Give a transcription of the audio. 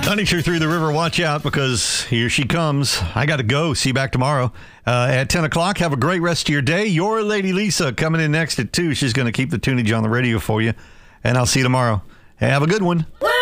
Dunninger through the river. Watch out because here she comes. I got to go. See you back tomorrow at 10 o'clock. Have a great rest of your day. Your Lady Lisa coming in next at 2. She's going to keep the tunage on the radio for you. And I'll see you tomorrow. Have a good one.